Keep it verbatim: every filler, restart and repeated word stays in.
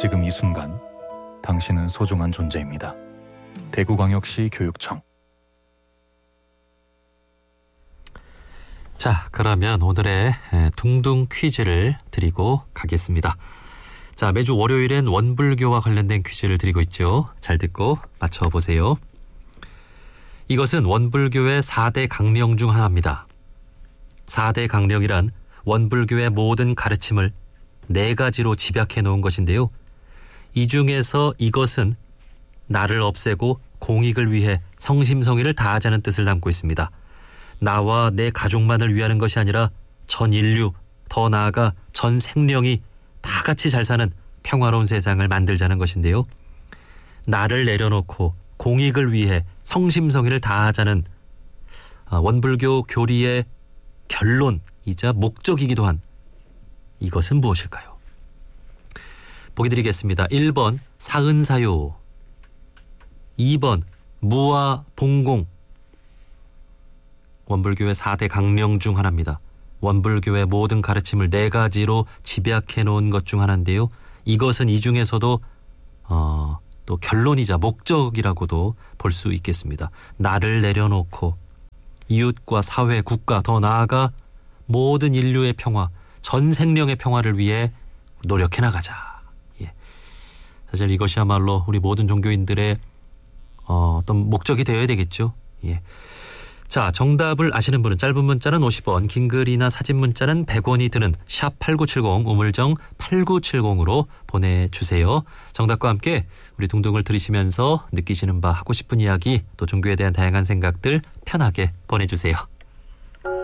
지금 이 순간 당신은 소중한 존재입니다. 대구광역시 교육청. 자, 그러면 오늘의 둥둥 퀴즈를 드리고 가겠습니다. 자, 매주 월요일엔 원불교와 관련된 퀴즈를 드리고 있죠. 잘 듣고 맞춰보세요. 이것은 원불교의 사 대 강령 중 하나입니다. 사 대 강령이란 원불교의 모든 가르침을 네 가지로 집약해 놓은 것인데요. 이 중에서 이것은 나를 없애고 공익을 위해 성심성의를 다하자는 뜻을 담고 있습니다. 나와 내 가족만을 위하는 것이 아니라 전 인류, 더 나아가 전 생명이 다 같이 잘 사는 평화로운 세상을 만들자는 것인데요. 나를 내려놓고 공익을 위해 성심성의를 다하자는 원불교 교리의 결론이자 목적이기도 한 이것은 무엇일까요? 보기 드리겠습니다. 일 번 사은사요, 이 번 무아봉공. 원불교의 사 대 강령 중 하나입니다. 원불교의 모든 가르침을 네 가지로 집약해 놓은 것 중 하나인데요. 이것은 이 중에서도 어, 또 결론이자 목적이라고도 볼 수 있겠습니다. 나를 내려놓고 이웃과 사회, 국가, 더 나아가 모든 인류의 평화, 전 생명의 평화를 위해 노력해 나가자. 예. 사실 이것이야말로 우리 모든 종교인들의 어, 어떤 목적이 되어야 되겠죠. 예. 자, 정답을 아시는 분은 짧은 문자는 오십 원, 긴 글이나 사진 문자는 백 원이 드는 샵 팔구칠공, 우물정 팔구칠공으로 보내주세요. 정답과 함께 우리 둥둥을 들으시면서 느끼시는 바, 하고 싶은 이야기, 또 종교에 대한 다양한 생각들 편하게 보내주세요.